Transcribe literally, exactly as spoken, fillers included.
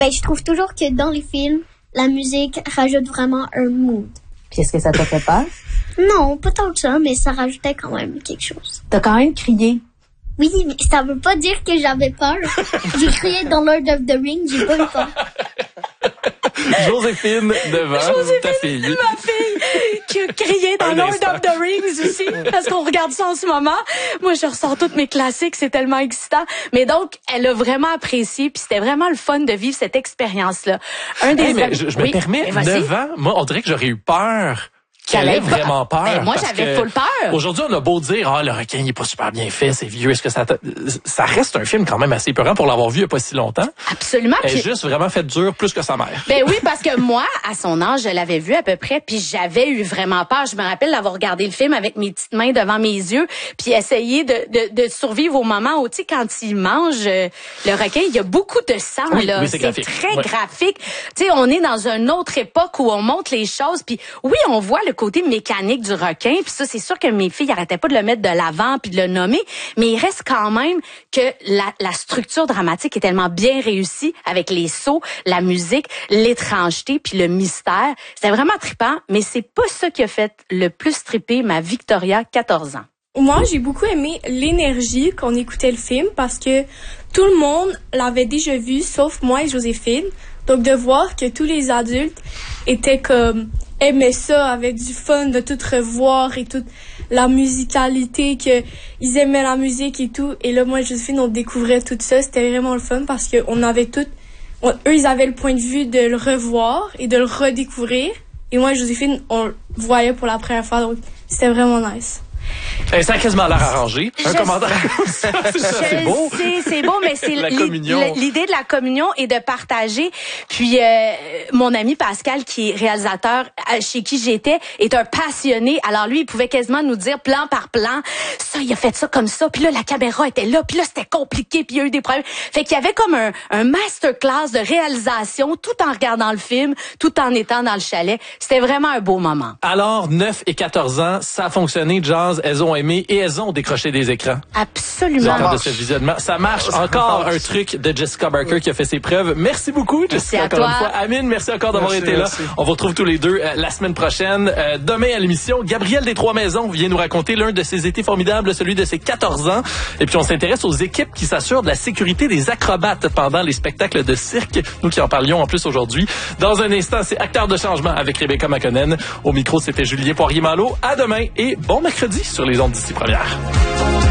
Ben, je trouve toujours que dans les films, la musique rajoute vraiment un mood. Puis est-ce que ça t'a fait peur? Non, pas tant que ça, mais ça rajoutait quand même quelque chose. T'as quand même crié. Oui, mais ça veut pas dire que j'avais peur. J'ai crié dans Lord of the Rings, j'ai pas eu peur. Joséphine devant, Joséphine, ta fille. ma fille, qui a crié dans Un Lord instant. of the Rings aussi, parce qu'on regarde ça en ce moment. Moi, je ressors toutes mes classiques, c'est tellement excitant. Mais donc, elle a vraiment apprécié, puis c'était vraiment le fun de vivre cette expérience-là. Un des Hey, mais je, je me Oui, permets, mais vas-y. neuf ans, moi, on dirait que j'aurais eu peur. Qu'elle Qu'elle ait ait pas- vraiment peur. Ben, moi, parce j'avais que full peur. Aujourd'hui, on a beau dire, ah, le requin, il est pas super bien fait, c'est vieux. Est-ce que ça, t'a- ça reste un film quand même assez épeurant pour l'avoir vu il y a pas si longtemps? Absolument. Elle est Puis- juste vraiment fait dur plus que sa mère. Ben oui, parce que moi, à son âge, je l'avais vu à peu près, puis j'avais eu vraiment peur. Je me rappelle d'avoir regardé le film avec mes petites mains devant mes yeux, puis essayer de, de, de survivre au moment où, tu sais, quand il mange euh, le requin, il y a beaucoup de sang, Oui, là. oui, c'est graphique. très Ouais. graphique. Tu sais, on est dans une autre époque où on montre les choses, puis oui, on voit le côté mécanique du requin, puis ça, c'est sûr que mes filles arrêtaient pas de le mettre de l'avant puis de le nommer, mais il reste quand même que la, la structure dramatique est tellement bien réussie avec les sauts, la musique, l'étrangeté puis le mystère. C'était vraiment trippant, mais c'est pas ça qui a fait le plus tripper ma Victoria, quatorze ans. Moi, j'ai beaucoup aimé l'énergie qu'on écoutait le film parce que tout le monde l'avait déjà vu, sauf moi et Joséphine. Donc, de voir que tous les adultes étaient comme, aimaient ça avec du fun, de tout revoir et toute la musicalité, que ils aimaient la musique et tout. Et là, moi et Joséphine, on découvrait tout ça. C'était vraiment le fun parce qu'on avait tout, on- eux, ils avaient le point de vue de le revoir et de le redécouvrir. Et moi et Joséphine, on le voyait pour la première fois. Donc, c'était vraiment nice. Eh, ça a quasiment l'air arrangé. Un Je commentaire comme ça, c'est ça, c'est Je beau. sais, c'est beau, mais c'est La l'i- communion. l'idée de la communion et de partager. Puis euh, mon ami Pascal, qui est réalisateur euh, chez qui j'étais, est un passionné. Alors lui, il pouvait quasiment nous dire plan par plan, ça, il a fait ça comme ça. Puis là, la caméra était là. Puis là, c'était compliqué. Puis il y a eu des problèmes. Fait qu'il y avait comme un, un masterclass de réalisation, tout en regardant le film, tout en étant dans le chalet. C'était vraiment un beau moment. Alors, neuf et quatorze ans, ça a fonctionné, Jazz, elles ont aimé et elles ont décroché des écrans. Absolument. Lors de ce visionnement. Ça marche. Encore un truc de Jessica Barker qui a fait ses preuves. Merci beaucoup, Jessica, à encore toi. une fois. Amine, merci encore d'avoir Merci, été là. merci. On vous retrouve tous les deux euh, la semaine prochaine. Euh, demain à l'émission, Gabriel des Trois-Maisons vient nous raconter l'un de ses étés formidables, celui de ses quatorze ans. Et puis, on s'intéresse aux équipes qui s'assurent de la sécurité des acrobates pendant les spectacles de cirque. Nous qui en parlions en plus aujourd'hui. Dans un instant, c'est Acteur de changement avec Rebecca Makonnen. Au micro, c'était Julien Poirier-Malo. À demain et bon mercredi sur les ondes d'ici première.